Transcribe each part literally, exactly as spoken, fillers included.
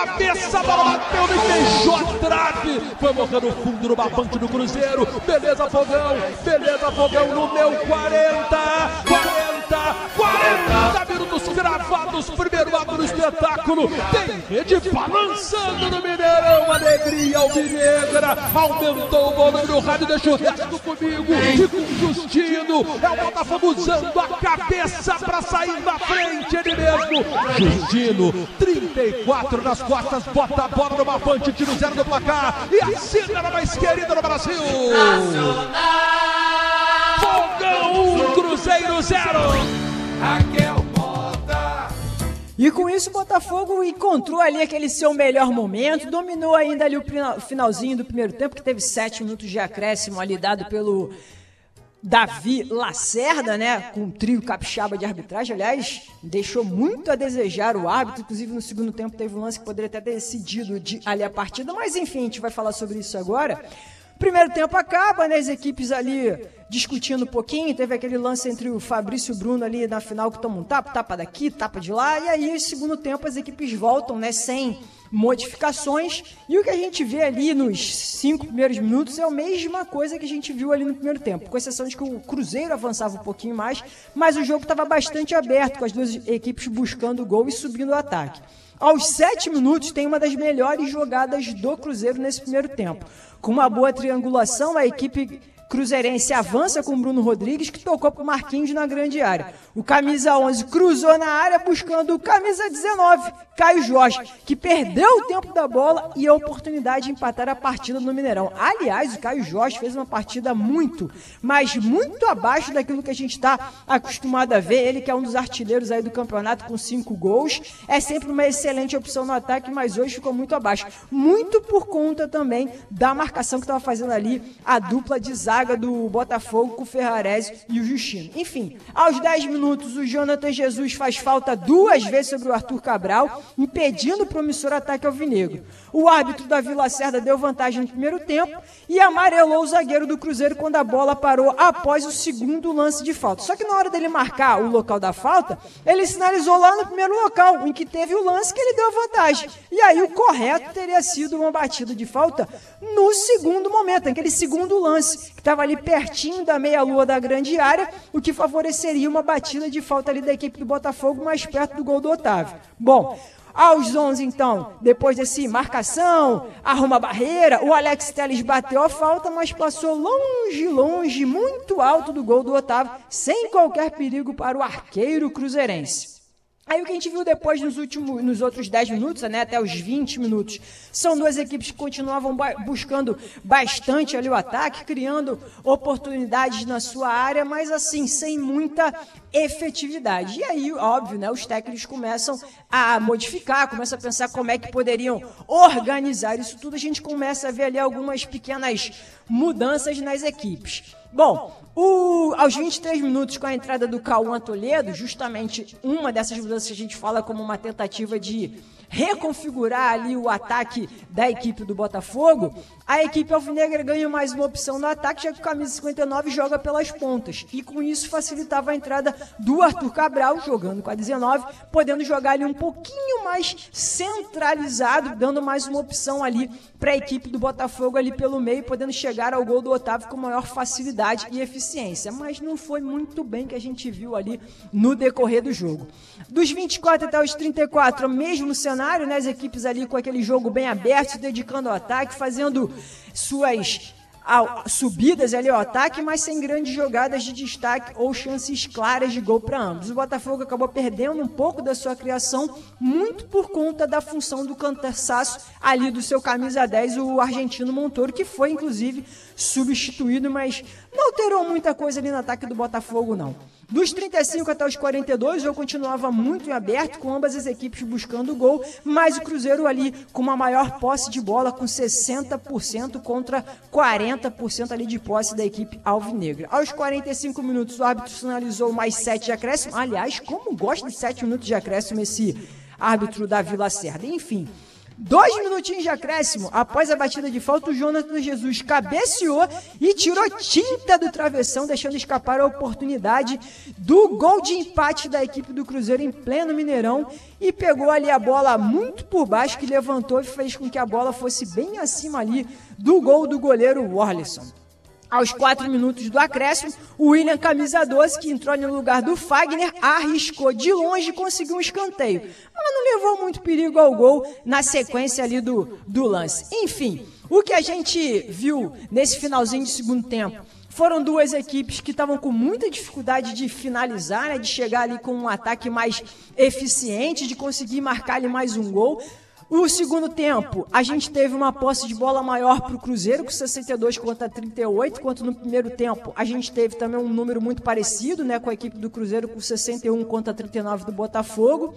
cabeça, a bola bateu no queixo, a trave, foi morrer no fundo no barbante do Cruzeiro. Beleza, Fogão, beleza, Fogão no meu quarenta, quarenta, quarenta minutos gravados, primeiro ato do espetáculo. Tem rede balançando no Mineirão, alegria alvinegra, aumentou o volume do rádio, deixa o resto comigo e com Justino. É o Botafogo usando a cabeça pra sair na frente, ele mesmo. Justino, trinta e quatro nas costas, bota a bola no barbante, tira o zero do placar e a cena mais querida no Brasil. Fogão um, Cruzeiro zero. Raquel Mota. E com isso o Botafogo encontrou ali aquele seu melhor momento, dominou ainda ali o finalzinho do primeiro tempo, que teve sete minutos de acréscimo ali dado pelo Davi Lacerda, né, com um trio capixaba de arbitragem. Aliás, deixou muito a desejar o árbitro, inclusive no segundo tempo teve um lance que poderia ter decidido de, ali a partida, mas enfim, a gente vai falar sobre isso agora. Primeiro tempo acaba, né, as equipes ali discutindo um pouquinho, teve aquele lance entre o Fabrício e o Bruno ali na final que toma um tapa, tapa daqui, tapa de lá, e aí no segundo tempo as equipes voltam, né, sem modificações, e o que a gente vê ali nos cinco primeiros minutos é a mesma coisa que a gente viu ali no primeiro tempo, com exceção de que o Cruzeiro avançava um pouquinho mais, mas o jogo estava bastante aberto, com as duas equipes buscando o gol e subindo o ataque. Aos sete minutos tem uma das melhores jogadas do Cruzeiro nesse primeiro tempo. Com uma boa triangulação, a equipe cruzeirense avança com o Bruno Rodrigues, que tocou para o Marquinhos na grande área. O camisa onze cruzou na área buscando o camisa dezenove, Caio Jorge, que perdeu o tempo da bola e a oportunidade de empatar a partida no Mineirão. Aliás, o Caio Jorge fez uma partida muito, mas muito abaixo daquilo que a gente está acostumado a ver. Ele que é um dos artilheiros aí do campeonato com cinco gols, é sempre uma excelente opção no ataque, mas hoje ficou muito abaixo. Muito por conta também da marcação que estava fazendo ali a dupla de zaga do Botafogo com o Ferrarese e o Justino. Enfim, aos dez minutos o Jonathan Jesus faz falta duas vezes sobre o Arthur Cabral, impedindo o promissor ataque alvinegro. O árbitro Davi Lacerda deu vantagem no primeiro tempo e amarelou o zagueiro do Cruzeiro quando a bola parou após o segundo lance de falta. Só que na hora dele marcar o local da falta, ele sinalizou lá no primeiro local, em que teve o lance que ele deu a vantagem. E aí o correto teria sido uma batida de falta no segundo momento, aquele segundo lance, que estava ali pertinho da meia-lua da grande área, o que favoreceria uma batida de falta ali da equipe do Botafogo mais perto do gol do Otávio. Bom, aos onze, então, depois desse marcação, arruma a barreira, o Alex Telles bateu a falta, mas passou longe, longe, muito alto do gol do Otávio, sem qualquer perigo para o arqueiro cruzeirense. Aí o que a gente viu depois nos últimos, nos outros dez minutos, né, até os vinte minutos, são duas equipes que continuavam ba- buscando bastante ali o ataque, criando oportunidades na sua área, mas assim, sem muita efetividade. E aí, óbvio, né, os técnicos começam a modificar, começam a pensar como é que poderiam organizar isso tudo. A gente começa a ver ali algumas pequenas mudanças nas equipes. Bom, o, aos vinte e três minutos, com a entrada do Cauã Toledo, justamente uma dessas mudanças que a gente fala como uma tentativa de reconfigurar ali o ataque da equipe do Botafogo, a equipe alvinegra ganha mais uma opção no ataque, já que o camisa cinquenta e nove joga pelas pontas, e com isso facilitava a entrada do Arthur Cabral, jogando com a dezenove, podendo jogar ali um pouquinho mais centralizado, dando mais uma opção ali para a equipe do Botafogo ali pelo meio, podendo chegar ao gol do Otávio com maior facilidade e eficiência, mas não foi muito bem que a gente viu ali no decorrer do jogo. Dos vinte e quatro até os trinta e quatro, mesmo cenário, né, as equipes ali com aquele jogo bem aberto, se dedicando ao ataque, fazendo suas ao, subidas ali ao ataque, mas sem grandes jogadas de destaque ou chances claras de gol para ambos. O Botafogo acabou perdendo um pouco da sua criação, muito por conta da função do cansaço ali do seu camisa dez, o argentino Montoro, que foi inclusive substituído, mas não alterou muita coisa ali no ataque do Botafogo, não. Dos trinta e cinco até os quarenta e dois, o jogo continuava muito em aberto, com ambas as equipes buscando o gol, mas o Cruzeiro ali com uma maior posse de bola, com sessenta por cento contra quarenta por cento ali de posse da equipe alvinegra. Aos quarenta e cinco minutos, o árbitro sinalizou mais sete de acréscimo. Aliás, como gosta de sete minutos de acréscimo esse árbitro Davi Lacerda. Enfim, Dois minutinhos de acréscimo, após a batida de falta, o Jonathan Jesus cabeceou e tirou tinta do travessão, deixando escapar a oportunidade do gol de empate da equipe do Cruzeiro em pleno Mineirão e pegou ali a bola muito por baixo, que levantou e fez com que a bola fosse bem acima ali do gol do goleiro Warlisson. Aos quatro minutos do acréscimo, o William, camisa doze, que entrou no lugar do Fagner, arriscou de longe e conseguiu um escanteio. Mas não levou muito perigo ao gol na sequência ali do, do lance. Enfim, o que a gente viu nesse finalzinho de segundo tempo foram duas equipes que estavam com muita dificuldade de finalizar, né, de chegar ali com um ataque mais eficiente, de conseguir marcar ali mais um gol. No segundo tempo, a gente teve uma posse de bola maior para o Cruzeiro, com sessenta e dois contra trinta e oito, enquanto no primeiro tempo a gente teve também um número muito parecido, né, com a equipe do Cruzeiro, com sessenta e um contra trinta e nove do Botafogo.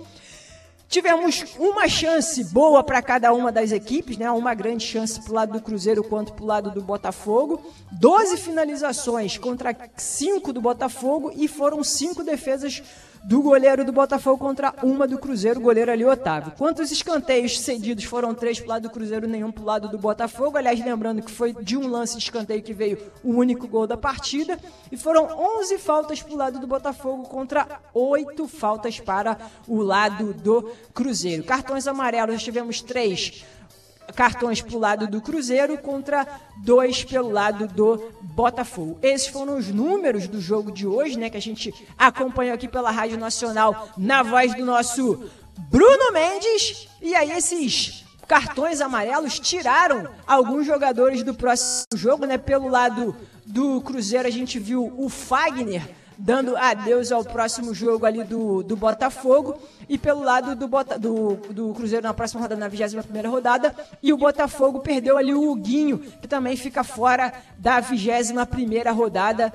Tivemos uma chance boa para cada uma das equipes, né? Uma grande chance para o lado do Cruzeiro quanto para o lado do Botafogo. doze finalizações contra cinco do Botafogo e foram cinco defesas do goleiro do Botafogo contra uma do Cruzeiro, o goleiro ali Otávio. Quantos escanteios cedidos? Foram três para o lado do Cruzeiro, nenhum para o lado do Botafogo. Aliás, lembrando que foi de um lance de escanteio que veio o único gol da partida. E foram onze faltas para o lado do Botafogo contra oito faltas para o lado do Cruzeiro. Cartões amarelos, nós tivemos três cartões para o lado do Cruzeiro contra dois pelo lado do Botafogo. Esses foram os números do jogo de hoje, né, que a gente acompanhou aqui pela Rádio Nacional na voz do nosso Bruno Mendes. E aí esses cartões amarelos tiraram alguns jogadores do próximo jogo, né? Pelo lado do Cruzeiro a gente viu o Fagner dando adeus ao próximo jogo ali do, do Botafogo, e pelo lado do, Bota, do, do Cruzeiro na próxima rodada, na vigésima primeira rodada, e o Botafogo perdeu ali o Huguinho, que também fica fora da vigésima primeira rodada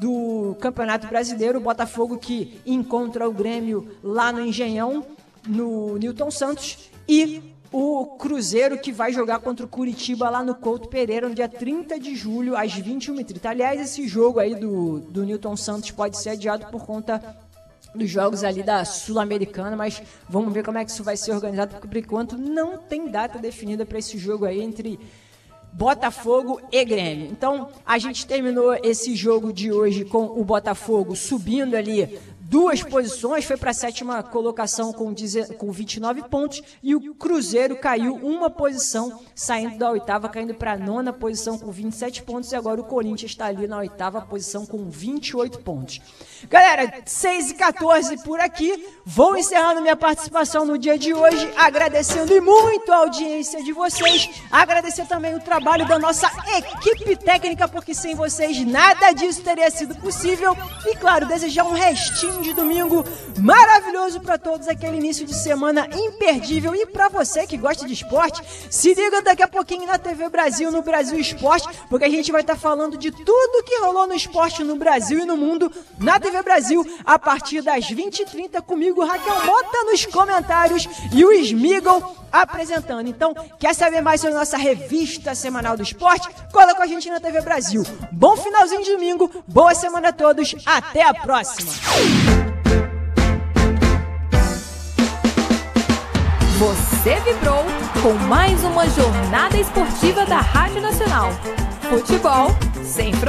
do Campeonato Brasileiro. O Botafogo que encontra o Grêmio lá no Engenhão, no Newton Santos, e o Cruzeiro que vai jogar contra o Curitiba lá no Couto Pereira no dia trinta de julho, às vinte e uma e trinta. Aliás, esse jogo aí do, do Newton Santos pode ser adiado por conta dos jogos ali da Sul-Americana, mas vamos ver como é que isso vai ser organizado, porque por enquanto não tem data definida para esse jogo aí entre Botafogo e Grêmio. Então, a gente terminou esse jogo de hoje com o Botafogo subindo ali duas posições, foi para a sétima colocação com, com vinte e nove pontos, e o Cruzeiro caiu uma posição, saindo da oitava, caindo para a nona posição com vinte e sete pontos, e agora o Corinthians está ali na oitava posição com vinte e oito pontos. Galera, seis e quatorze por aqui, vou encerrando minha participação no dia de hoje, agradecendo muito a audiência de vocês, agradecer também o trabalho da nossa equipe técnica, porque sem vocês nada disso teria sido possível, e claro, desejar um restinho de domingo maravilhoso para todos, aquele início de semana imperdível. E para você que gosta de esporte, se liga daqui a pouquinho na T V Brasil, no Brasil Esporte, porque a gente vai estar tá falando de tudo que rolou no esporte no Brasil e no mundo na T V Brasil a partir das vinte e trinta, comigo, Raquel Mota nos comentários e o Smigol apresentando. Então, quer saber mais sobre a nossa revista semanal do esporte? Cola com a gente na T V Brasil. Bom finalzinho de domingo, boa semana a todos, até a próxima! Você vibrou com mais uma jornada esportiva da Rádio Nacional. Futebol sem fronteiras.